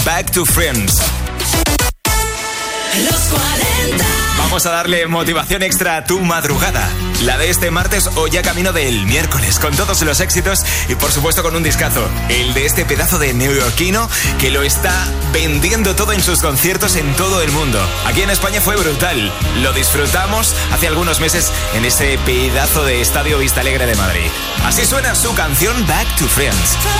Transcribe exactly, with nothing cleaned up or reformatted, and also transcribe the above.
Back to Friends. Los cuarenta. Vamos a darle motivación extra a tu madrugada. La de este martes o ya camino del miércoles, con todos los éxitos y por supuesto con un discazo. El de este pedazo de neoyorquino que lo está vendiendo todo en sus conciertos en todo el mundo. Aquí en España fue brutal. Lo disfrutamos hace algunos meses en ese pedazo de Estadio Vista Alegre de Madrid. Así suena su canción Back to Friends.